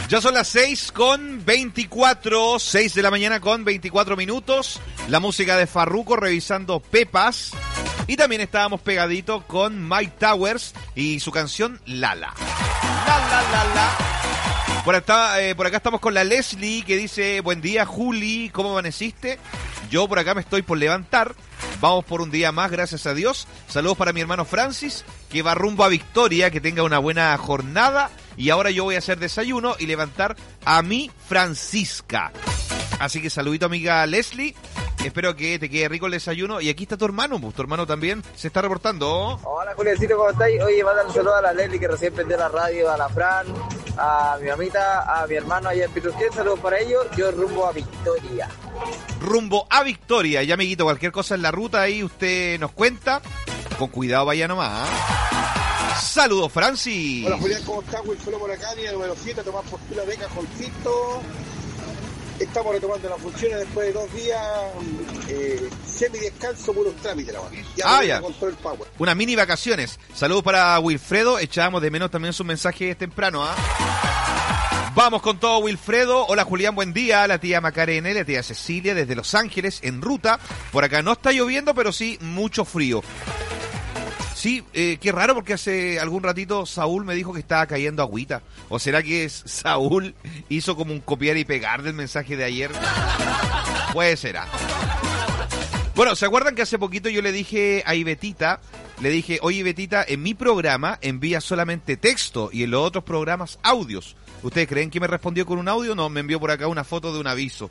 Ya son las 6:24, 6 de la mañana con 24 minutos. La música de Farruko revisando Pepas. Y también estábamos pegaditos con Mike Towers y su canción Lala. La, la, la, la. Por acá estamos con la Leslie que dice, buen día Juli, ¿cómo amaneciste? Yo por acá me estoy por levantar. Vamos por un día más, gracias a Dios. Saludos para mi hermano Francis, que va rumbo a Victoria, que tenga una buena jornada. Y ahora yo voy a hacer desayuno y levantar a mi Francisca. Así que saludito, amiga Leslie. Espero que te quede rico el desayuno. Y aquí está tu hermano, pues tu hermano también se está reportando. Hola, Juliancito, ¿cómo estáis? Oye, mandan un saludo a la Leslie que recién prendió la radio, a la Fran, a mi mamita, a mi hermano allá en Pitusquén. Saludos para ellos. Yo rumbo a Victoria. Rumbo a Victoria. Ya, amiguito, cualquier cosa en la ruta ahí usted nos cuenta. Con cuidado, vaya nomás. Saludos, Francis. Hola, Julián, ¿cómo estás? Wilfredo por acá, día número 7, tomar postura de cajoncito. Estamos retomando las funciones después de 2 días semi-descanso, puros trámites, la verdad. Ya. Con todo el power. Una mini vacaciones. Saludos para Wilfredo. Echábamos de menos también sus mensajes temprano, ¿ah? Vamos con todo, Wilfredo. Hola, Julián, buen día. La tía Macarena y la tía Cecilia desde Los Ángeles, en ruta. Por acá no está lloviendo, pero sí mucho frío. Sí, qué raro porque hace algún ratito Saúl me dijo que estaba cayendo agüita. ¿O será que Saúl hizo como un copiar y pegar del mensaje de ayer? Puede ser. Bueno, ¿se acuerdan que hace poquito yo le dije a Ibetita, oye Ibetita, en mi programa envía solamente texto y en los otros programas audios? ¿Ustedes creen que me respondió con un audio? No, me envió por acá una foto de un aviso.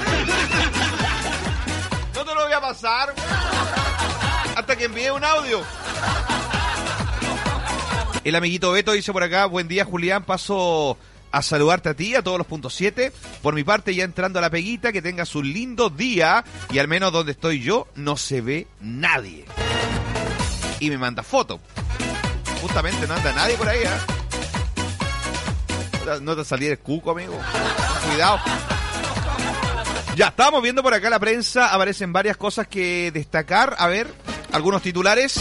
No te lo voy a pasar hasta que envíe un audio. El amiguito Beto dice por acá, buen día Julián, paso a saludarte a ti, a todos los .7. Por mi parte, ya entrando a la peguita, que tengas un lindo día. Y al menos donde estoy yo, no se ve nadie. Y me manda foto. Justamente no anda nadie por ahí, ¿eh? No te salí el cuco, amigo. Cuidado. Ya, estábamos viendo por acá la prensa, aparecen varias cosas que destacar. A ver, algunos titulares.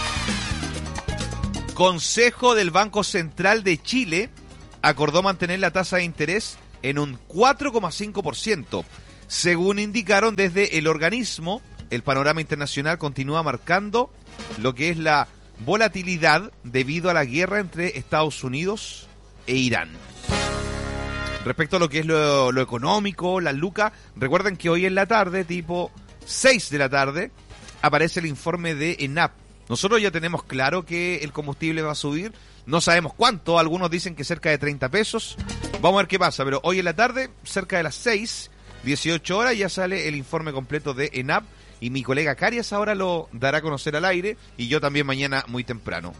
Consejo del Banco Central de Chile acordó mantener la tasa de interés en un 4,5%. Según indicaron desde el organismo, el panorama internacional continúa marcando lo que es la volatilidad debido a la guerra entre Estados Unidos e Irán. Respecto a lo que es lo económico, las lucas, recuerden que hoy en la tarde, tipo 6 de la tarde, aparece el informe de ENAP. Nosotros ya tenemos claro que el combustible va a subir, no sabemos cuánto, algunos dicen que cerca de 30 pesos. Vamos a ver qué pasa, pero hoy en la tarde, cerca de las 6, 18 horas, ya sale el informe completo de ENAP y mi colega Carias ahora lo dará a conocer al aire y yo también mañana muy temprano.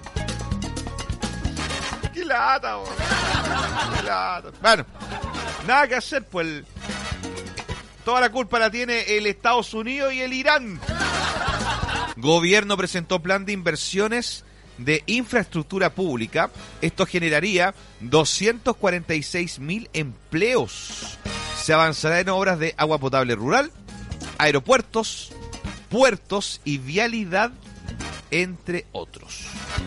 ¡Qué lata, bro! ¡Qué lata! Bueno, nada que hacer, pues toda la culpa la tiene el Estados Unidos y el Irán. Gobierno presentó plan de inversiones de infraestructura pública. Esto generaría 246.000 empleos. Se avanzará en obras de agua potable rural, aeropuertos, puertos y vialidad, entre otros.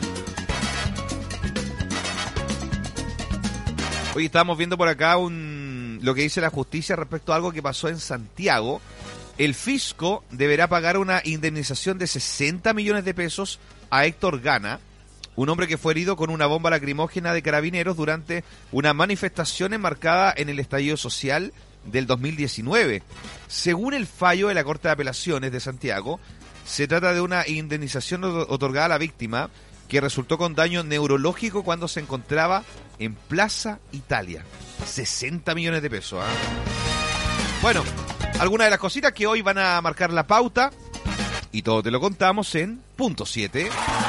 Hoy estábamos viendo por acá lo que dice la justicia respecto a algo que pasó en Santiago. El fisco deberá pagar una indemnización de 60 millones de pesos a Héctor Gana, un hombre que fue herido con una bomba lacrimógena de carabineros durante una manifestación enmarcada en el estallido social del 2019. Según el fallo de la Corte de Apelaciones de Santiago, se trata de una indemnización otorgada a la víctima que resultó con daño neurológico cuando se encontraba en Plaza Italia. 60 millones de pesos, ¿eh? Bueno, algunas de las cositas que hoy van a marcar la pauta y todo te lo contamos en .7.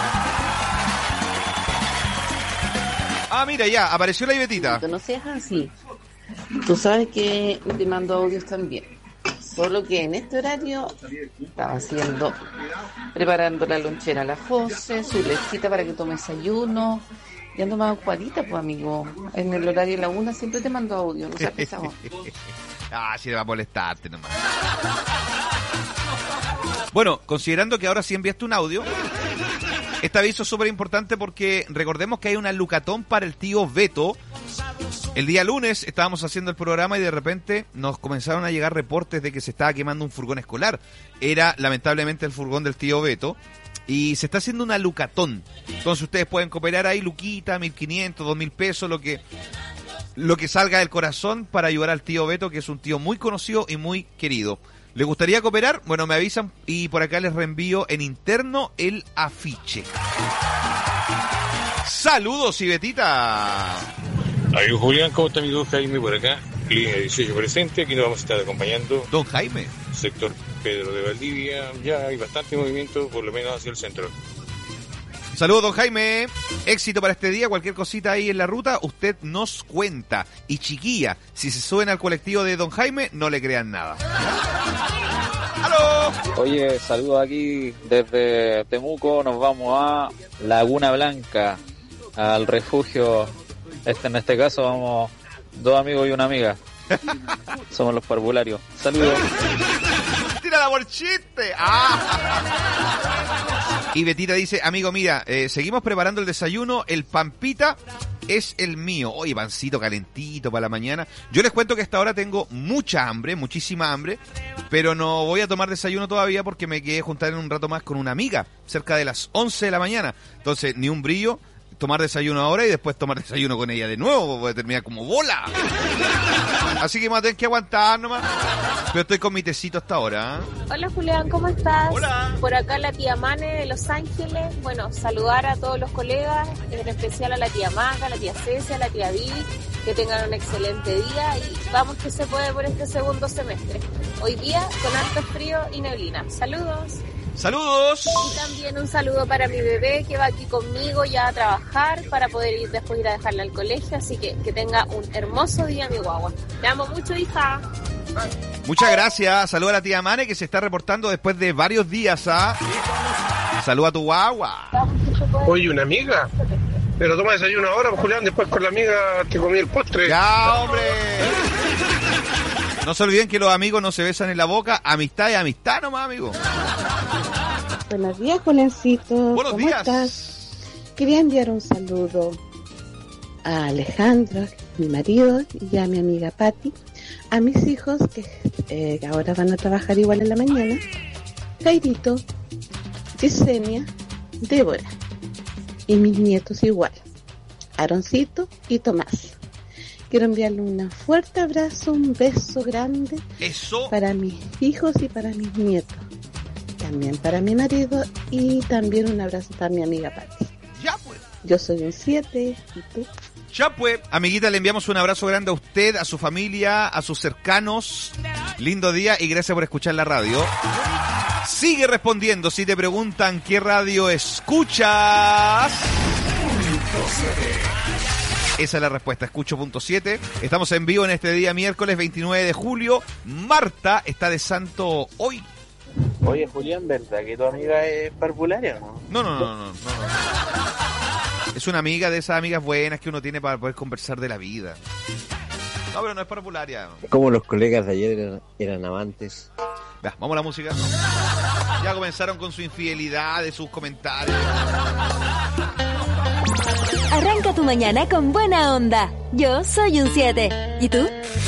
Ah, mira, ya, apareció la Ibetita. No seas así. Tú sabes que te mando audios también. Solo que en este horario estaba preparando la lonchera a la José, su lechita para que tome desayuno. Y ando más ocupadita, pues, amigo. En el horario de la 1 siempre te mando audio, no seas pesado. Sí, le va a molestarte nomás. Bueno, considerando que ahora sí enviaste un audio, este aviso es súper importante porque recordemos que hay una lucatón para el tío Beto El día lunes estábamos haciendo el programa y de repente nos comenzaron a llegar reportes de que se estaba quemando un furgón escolar. Era lamentablemente el furgón del tío Beto y se está haciendo una lucatón. Entonces ustedes pueden cooperar ahí, luquita, 1.500, 2.000 pesos, lo que salga del corazón para ayudar al tío Beto, que es un tío muy conocido y muy querido. ¿Les gustaría cooperar? Bueno, me avisan y por acá les reenvío en interno el afiche. ¡Saludos, Ibetita! Amigo Julián, ¿cómo está amigo Jaime por acá? Línea 18 presente, aquí nos vamos a estar acompañando. Don Jaime. Sector Pedro de Valdivia, ya hay bastante movimiento, por lo menos hacia el centro. Saludos, don Jaime. Éxito para este día. Cualquier cosita ahí en la ruta, usted nos cuenta. Y chiquilla, si se suben al colectivo de don Jaime, no le crean nada. ¡Aló! Oye, saludos aquí desde Temuco. Nos vamos a Laguna Blanca, al refugio. En este caso vamos 2 amigos y una amiga. Somos los parvularios. Saludos. ¡Tírala por chiste! Y Betita dice, amigo, mira, seguimos preparando el desayuno, el pampita es el mío. Oye, pancito calentito para la mañana. Yo les cuento que hasta ahora tengo mucha hambre, muchísima hambre, pero no voy a tomar desayuno todavía porque me quedé juntar en un rato más con una amiga, cerca de las 11 de la mañana. Entonces, ni un brillo, tomar desayuno ahora y después tomar desayuno con ella de nuevo, porque termina como bola. Así que me voy a tener que aguantar nomás. Pero estoy con mi tecito hasta ahora. Hola Julián, ¿cómo estás? Hola. Por acá la tía Mane de Los Ángeles. Bueno, saludar a todos los colegas, en especial a la tía Maca, a la tía Cecia, a la tía Vivi, que tengan un excelente día y vamos que se puede por este segundo semestre. Hoy día con harto frío y neblina. Saludos. ¡Saludos! Y también un saludo para mi bebé que va aquí conmigo ya a trabajar para poder después ir a dejarla al colegio. Así que tenga un hermoso día, mi guagua. Te amo mucho, hija. Muchas gracias. Saluda a la tía Mane que se está reportando después de varios días. Saluda a tu guagua. Oye, una amiga. Pero toma desayuno ahora, Julián, después con la amiga te comí el postre. ¡Ya, hombre! No se olviden que los amigos no se besan en la boca. Amistad es amistad nomás, amigo. Buenos días, Juliancito. Buenos ¿Cómo días. estás? Quería enviar un saludo a Alejandro, mi marido, y a mi amiga Patti, a mis hijos que ahora van a trabajar igual en la mañana, Jairito, Yesenia, Débora, y mis nietos igual, Aaroncito y Tomás. Quiero enviarle un fuerte abrazo, un beso grande. Eso. Para mis hijos y para mis nietos. También para mi marido y también un abrazo para mi amiga Patti. Ya pues. Yo soy un 7 y tú. Ya pues. Amiguita, le enviamos un abrazo grande a usted, a su familia, a sus cercanos. Lindo día y gracias por escuchar la radio. Sigue respondiendo si te preguntan qué radio escuchas. Esa es la respuesta, escucho.7. Estamos en vivo en este día miércoles 29 de julio. Marta está de santo hoy. Oye, Julián, ¿verdad que tu amiga es parvularia, no? No. Es una amiga de esas amigas buenas que uno tiene para poder conversar de la vida. No, pero no es parvularia. Como los colegas de ayer eran amantes. Vamos a la música. Ya comenzaron con su infidelidad, de sus comentarios. Arranca tu mañana con buena onda. Yo soy un 7. ¿Y tú?